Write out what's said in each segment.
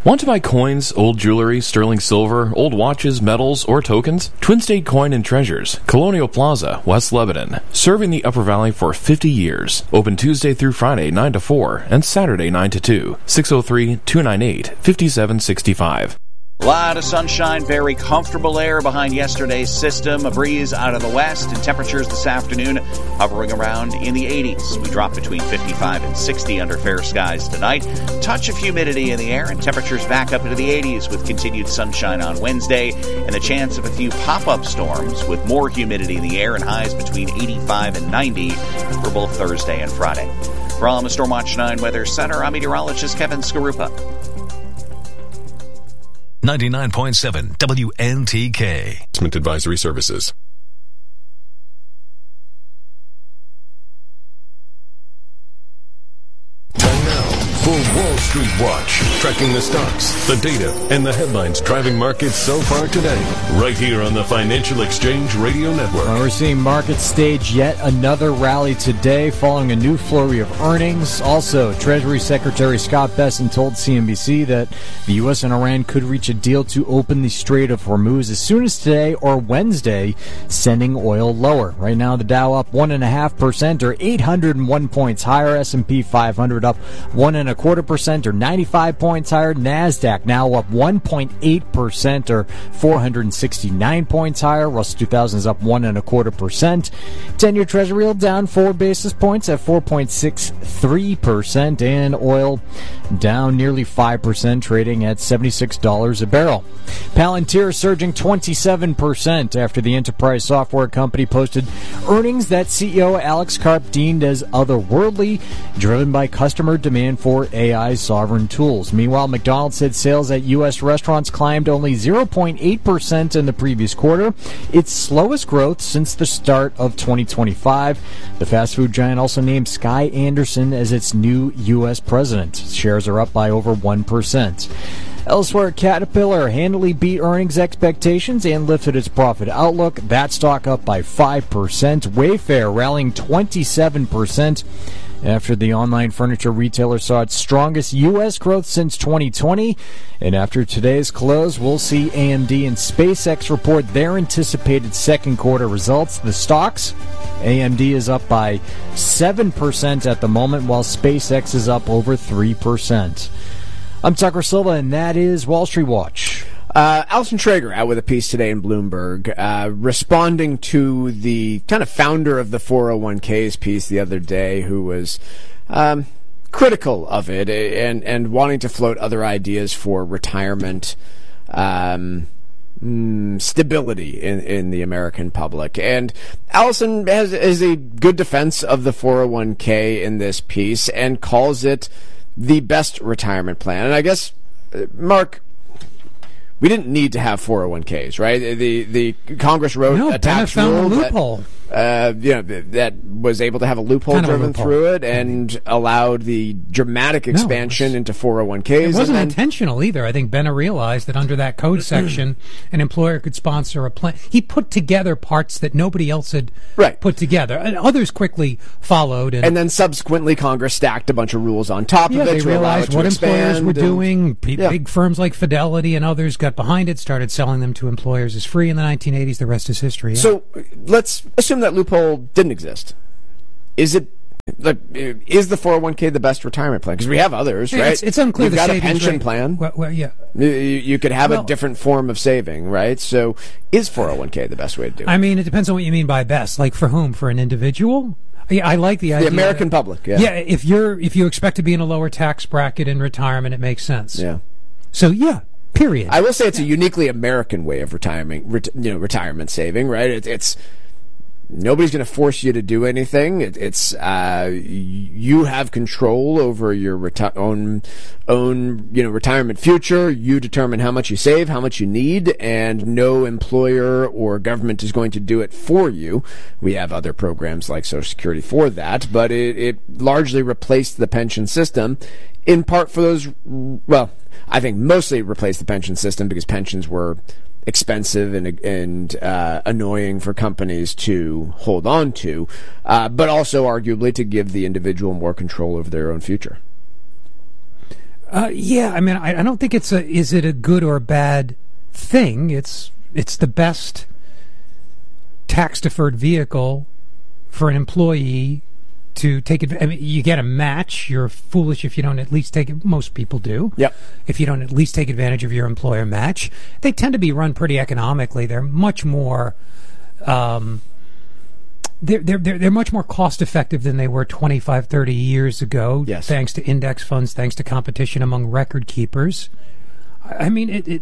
Want to buy coins, old jewelry, sterling silver, old watches, metals, or tokens? Twin State Coin and Treasures, Colonial Plaza, West Lebanon. Serving the Upper Valley for 50 years. Open Tuesday through Friday 9 to 4 and Saturday 9 to 2. 603-298-5765. A lot of sunshine, very comfortable air behind yesterday's system, a breeze out of the west, and temperatures this afternoon hovering around in the 80s. We drop between 55 and 60 under fair skies tonight. Touch of humidity in the air, and temperatures back up into the 80s with continued sunshine on Wednesday, and the chance of a few pop-up storms with more humidity in the air and highs between 85 and 90 for both Thursday and Friday. From the Stormwatch 9 Weather Center, I'm meteorologist Kevin Skarupa. 99.7 WNTK. Investment Advisory Services. And now, for Wall Street Watch, tracking the stocks, the data, and the headlines driving markets so far today, right here on the Financial Exchange Radio Network. Well, we're seeing markets stage yet another rally today following a new flurry of earnings. Also, Treasury Secretary Scott Bessent told CNBC that the U.S. and Iran could reach a deal to open the Strait of Hormuz as soon as today or Wednesday, sending oil lower. Right now, the Dow up 1.5% or 801 points higher. S&P 500 up 1.25% or 95 points higher. NASDAQ now up 1.8% or 469 points higher. Russell 2000 is up 1.25%. 10-year Treasury yield down 4 basis points at 4.63%, and oil down nearly 5%, trading at $76 a barrel. Palantir surging 27% after the enterprise software company posted earnings that CEO Alex Karp deemed as otherworldly, driven by customer demand for AI sovereign tools. Meanwhile, McDonald's said sales at U.S. restaurants climbed only 0.8% in the previous quarter, its slowest growth since the start of 2025. The fast food giant also named Sky Anderson as its new U.S. president. Shares are up by over 1%. Elsewhere, Caterpillar handily beat earnings expectations and lifted its profit outlook. That stock up by 5%. Wayfair rallying 27% after the online furniture retailer saw its strongest U.S. growth since 2020. And after today's close, we'll see AMD and SpaceX report their anticipated second quarter results. The stocks, AMD is up by 7% at the moment, while SpaceX is up over 3%. I'm Tucker Silva, and that is Wall Street Watch. Alison Traeger out with a piece today in Bloomberg, responding to the kind of founder of the 401ks piece the other day, who was critical of it and wanting to float other ideas for retirement stability in the American public. And Alison has a good defense of the 401k in this piece and calls it the best retirement plan. And I guess, Mark, we didn't need to have 401ks, right? The Congress wrote a tax rule loophole. That was able to have a loophole driven through it and allowed the dramatic expansion into 401ks. It wasn't intentional either. I think Benna realized that under that code section, an employer could sponsor a plan. He put together parts that nobody else had put together, and others quickly followed. And then subsequently, Congress stacked a bunch of rules on top of it. They realized what employers were doing. Big firms like Fidelity and others got behind it, started selling them to employers as free in the 1980s. The rest is history. Yeah. So let's assume that loophole didn't exist. Is the 401k the best retirement plan? Because we have others, right? It's unclear. You've got a pension plan. Well, yeah. You could have a different form of saving, right? So is 401k the best way to do it? I mean, it depends on what you mean by best. Like for whom? For an individual? Yeah, I like the idea. The American public, yeah. Yeah, if you expect to be in a lower tax bracket in retirement, it makes sense. Yeah. So, yeah. Period. I will say it's a uniquely American way of retirement saving, right? It's nobody's going to force you to do anything. It's you have control over your own retirement future. You determine how much you save, how much you need, and no employer or government is going to do it for you. We have other programs like Social Security for that, but it largely replaced the pension system, in part for those. Well, I think mostly replaced the pension system because pensions were expensive and annoying for companies to hold on to, but also arguably to give the individual more control over their own future. Yeah, I mean, I don't think is it a good or a bad thing? It's the best tax-deferred vehicle for an employee to take it. I mean, you get a match. You're foolish if you don't at least take it. Most people do. Yep. If you don't at least take advantage of your employer match, they tend to be run pretty economically. They're much more. They're much more cost effective than they were 25, 30 years ago. Yes. Thanks to index funds, thanks to competition among record keepers. I mean,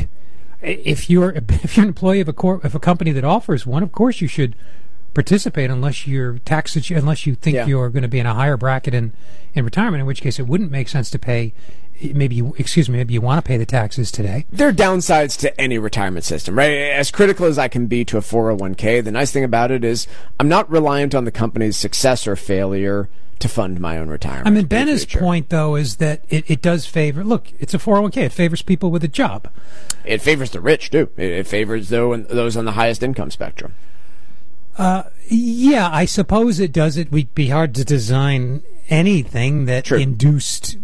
if you're an employee of a company that offers one, of course you should participate unless you're unless you think you're going to be in a higher bracket in retirement, in which case it wouldn't make sense to pay. Maybe you want to pay the taxes today. There are downsides to any retirement system, right? As critical as I can be to a 401k, the nice thing about it is I'm not reliant on the company's success or failure to fund my own retirement. I mean, Ben's point, though, is that it does favor... Look, it's a 401k. It favors people with a job. It favors the rich, too. It favors those on the highest income spectrum. Yeah, I suppose it does. It would be hard to design anything that induced...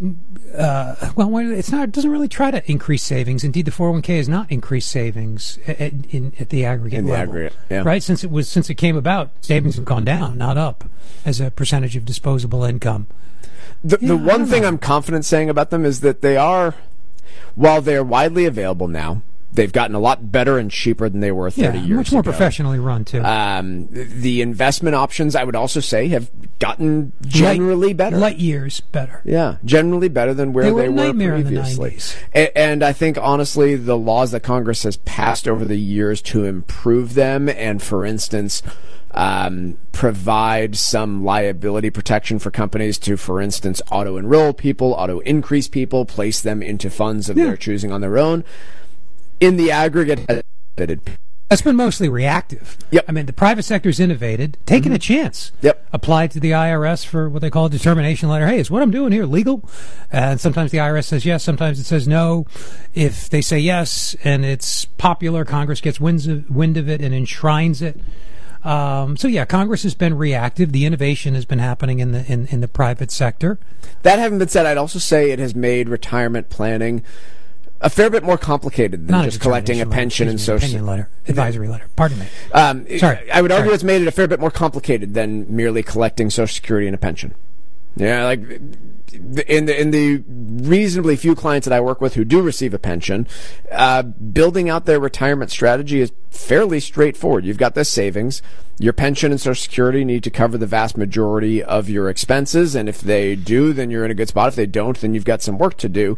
it's not. It doesn't really try to increase savings. Indeed, the 401k has not increased savings at the aggregate level. Right? Since it came about, savings have gone down, not up, as a percentage of disposable income. The one thing I'm confident saying about them is that they are, while they're widely available now, they've gotten a lot better and cheaper than they were 30 years ago. Much more professionally run, too. The investment options, I would also say, have gotten generally better. Light years better. Yeah, generally better than where they were nightmare previously. In the 90s. And I think, honestly, the laws that Congress has passed over the years to improve them and, for instance, provide some liability protection for companies to, for instance, auto-enroll people, auto-increase people, place them into funds of their choosing on their own, in the aggregate, that's been mostly reactive. Yep. I mean, the private sector's innovated, taken a chance. Yep. Applied to the IRS for what they call a determination letter. Hey, is what I'm doing here legal? And sometimes the IRS says yes, sometimes it says no. If they say yes and it's popular, Congress gets wind of it and enshrines it. Congress has been reactive. The innovation has been happening in the private sector. That having been said, I'd also say it has made retirement planning a fair bit more complicated than just collecting a pension and social advisory letter. Pardon me. Sorry, I would argue it's made it a fair bit more complicated than merely collecting Social Security and a pension. Yeah, like in the reasonably few clients that I work with who do receive a pension, building out their retirement strategy is fairly straightforward. You've got this savings. Your pension and Social Security need to cover the vast majority of your expenses, and if they do, then you're in a good spot. If they don't, then you've got some work to do.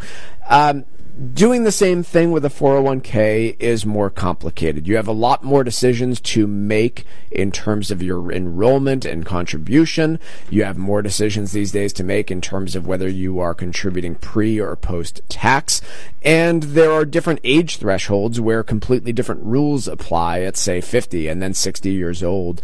Doing the same thing with a 401k is more complicated. You have a lot more decisions to make in terms of your enrollment and contribution. You have more decisions these days to make in terms of whether you are contributing pre or post tax. And there are different age thresholds where completely different rules apply at, say, 50 and then 60 years old,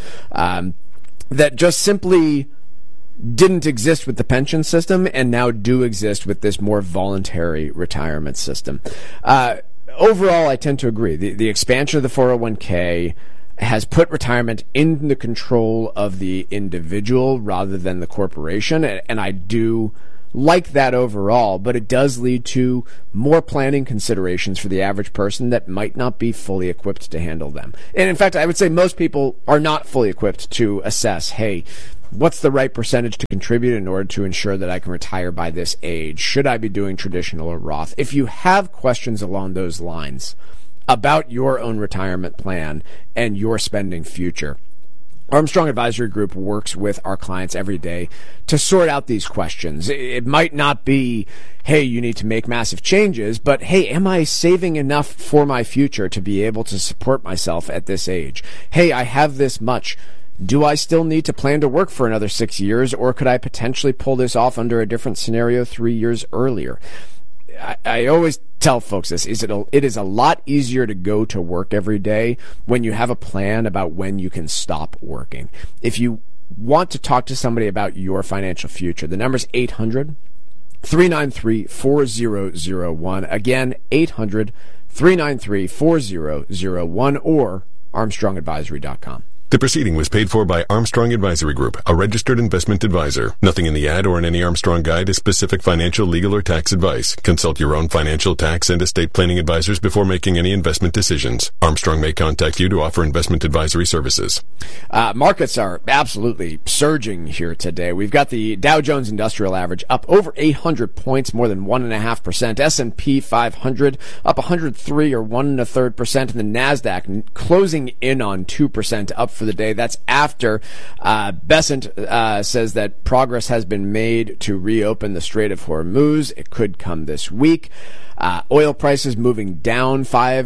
that just simply didn't exist with the pension system and now do exist with this more voluntary retirement system. Overall, I tend to agree. The expansion of the 401k has put retirement in the control of the individual rather than the corporation, and I do like that overall, but it does lead to more planning considerations for the average person that might not be fully equipped to handle them. And in fact, I would say most people are not fully equipped to assess, hey, what's the right percentage to contribute in order to ensure that I can retire by this age? Should I be doing traditional or Roth? If you have questions along those lines about your own retirement plan and your spending future, Armstrong Advisory Group works with our clients every day to sort out these questions. It might not be, hey, you need to make massive changes, but hey, am I saving enough for my future to be able to support myself at this age? Hey, I have this much. Do I still need to plan to work for another 6 years, or could I potentially pull this off under a different scenario 3 years earlier? I always tell folks this, it is a lot easier to go to work every day when you have a plan about when you can stop working. If you want to talk to somebody about your financial future, the number's 800-393-4001. Again, 800-393-4001 or ArmstrongAdvisory.com. The proceeding was paid for by Armstrong Advisory Group, a registered investment advisor. Nothing in the ad or in any Armstrong guide is specific financial, legal, or tax advice. Consult your own financial, tax, and estate planning advisors before making any investment decisions. Armstrong may contact you to offer investment advisory services. Markets are absolutely surging here today. We've got the Dow Jones Industrial Average up over 800 points, more than 1.5%. S&P 500 up 103 or 1 1/3%, and the NASDAQ closing in on 2% up for the day. That's after Besant says that progress has been made to reopen the Strait of Hormuz. It could come this week. Oil prices moving down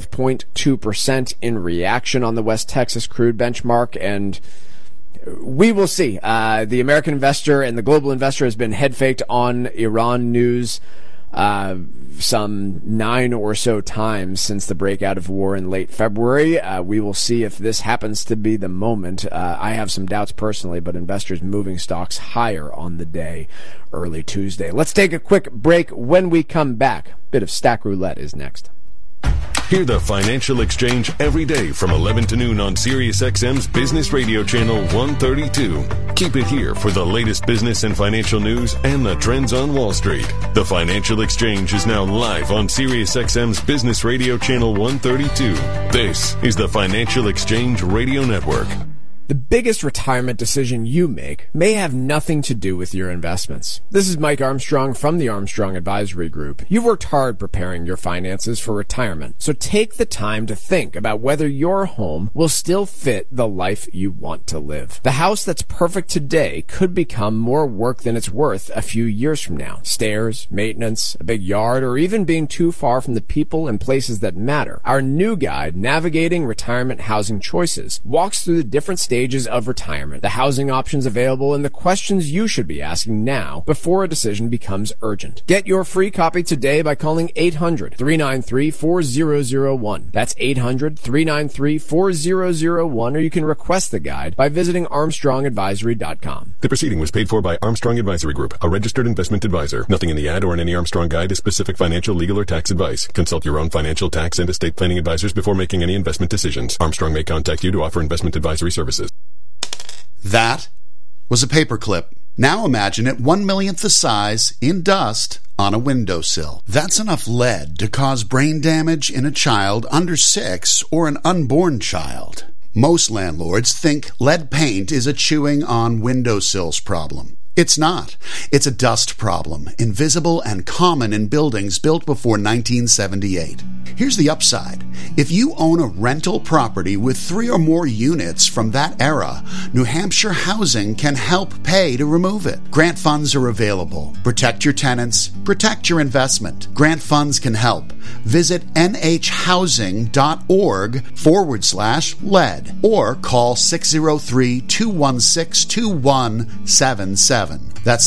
5.2% in reaction on the West Texas crude benchmark, and we will see. The American investor and the global investor has been head-faked on Iran news some 9 or so times since the breakout of war in late February. We will see if this happens to be the moment. I have some doubts personally, but investors moving stocks higher on the day early Tuesday. Let's take a quick break. When we come back, a bit of Stack Roulette is next. Hear the Financial Exchange every day from 11 to noon on SiriusXM's Business Radio Channel 132. Keep it here for the latest business and financial news and the trends on Wall Street. The Financial Exchange is now live on SiriusXM's Business Radio Channel 132. This is the Financial Exchange Radio Network. The biggest retirement decision you make may have nothing to do with your investments. This is Mike Armstrong from the Armstrong Advisory Group. You've worked hard preparing your finances for retirement, so take the time to think about whether your home will still fit the life you want to live. The house that's perfect today could become more work than it's worth a few years from now. Stairs, maintenance, a big yard, or even being too far from the people and places that matter. Our new guide, Navigating Retirement Housing Choices, walks through the different stages of retirement, the housing options available, and the questions you should be asking now before a decision becomes urgent. Get your free copy today by calling 800-393-4001. That's 800-393-4001, or you can request the guide by visiting ArmstrongAdvisory.com. The proceeding was paid for by Armstrong Advisory Group, a registered investment advisor. Nothing in the ad or in any Armstrong guide is specific financial, legal, or tax advice. Consult your own financial, tax, and estate planning advisors before making any investment decisions. Armstrong may contact you to offer investment advisory services. That was a paperclip. Now imagine it 1/1,000th the size, in dust, on a windowsill. That's enough lead to cause brain damage in a child under 6 or an unborn child. Most landlords think lead paint is a chewing on windowsills problem. It's not. It's a dust problem, invisible and common in buildings built before 1978. Here's the upside. If you own a rental property with 3 or more units from that era, New Hampshire Housing can help pay to remove it. Grant funds are available. Protect your tenants. Protect your investment. Grant funds can help. Visit nhhousing.org/lead or call 603-216-2177. That's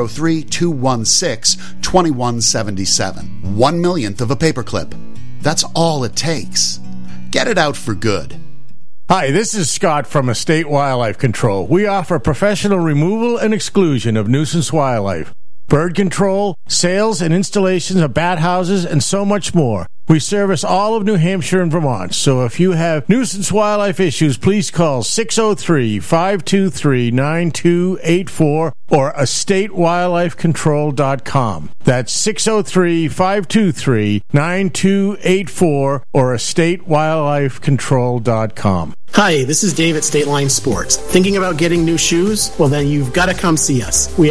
603-216-2177. 1/1,000th of a paperclip. That's all it takes. Get it out for good. Hi, this is Scott from Estate Wildlife Control. We offer professional removal and exclusion of nuisance wildlife, bird control, sales and installations of bat houses, and so much more. We service all of New Hampshire and Vermont, so if you have nuisance wildlife issues, please call 603-523-9284 or estatewildlifecontrol.com. That's 603-523-9284 or estatewildlifecontrol.com. Hi, this is Dave at State Line Sports. Thinking about getting new shoes? Well, then you've got to come see us. We